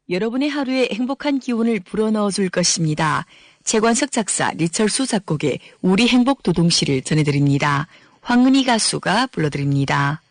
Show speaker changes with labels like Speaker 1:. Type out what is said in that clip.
Speaker 1: 여러분의 하루에 행복한 기운을 불어넣어 줄 것입니다. 최관석 작사, 리철수 작곡의 우리 행복 도동시를 전해드립니다. 황은희 가수가 불러드립니다.